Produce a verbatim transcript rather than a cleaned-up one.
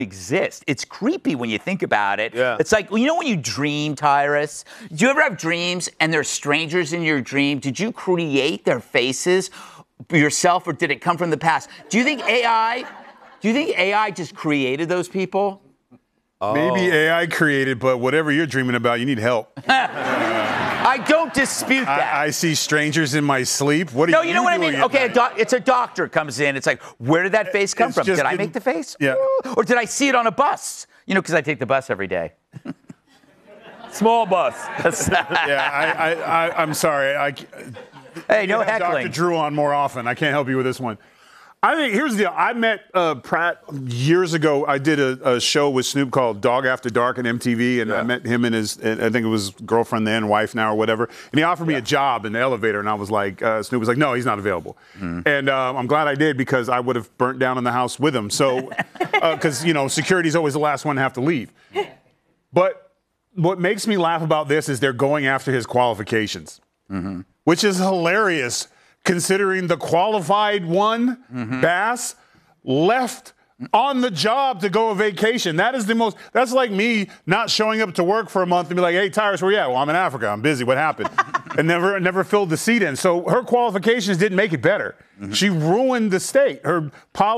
exist. It's creepy when you think about it. Yeah. It's like, you know when you dream, Tyrus? Do you ever have dreams and there's strangers in your dream? Did you create their faces yourself or did it come from the past? Do you think A I, do you think A I just created those people? Oh. Maybe A I created, but whatever you're dreaming about, you need help. I don't dispute that. I, I see strangers in my sleep. What are no, you you know what I doing mean? at Okay, a night? doc- it's a doctor comes in. It's like, where did that face come It's from? just Did I getting- make the face? Yeah. Ooh. Or did I see it on a bus? You know, because I take the bus every day. Small bus. yeah, I, I, I, I'm sorry. I, hey, no have heckling. Doctor Drew on more often. I can't help you with this one. I think here's the deal. I met uh, Pratt years ago. I did a, a show with Snoop called Dog After Dark on M T V, and yeah. I met him and his, I think it was girlfriend then, wife now, or whatever. And he offered me yeah. a job in the elevator, and I was like, uh, Snoop was like, no, he's not available. Mm. And uh, I'm glad I did because I would have burnt down in the house with him. So, because uh, you know, security's always the last one to have to leave. But what makes me laugh about this is they're going after his qualifications, mm-hmm. which is hilarious. Considering the qualified one, mm-hmm. Bass, left on the job to go on vacation. That is the most, that's like me not showing up to work for a month and be like, hey, Tyrus, where you at? Well, I'm in Africa. I'm busy. What happened? and never never filled the seat in. So her qualifications didn't make it better. Mm-hmm. She ruined the state. Her policy.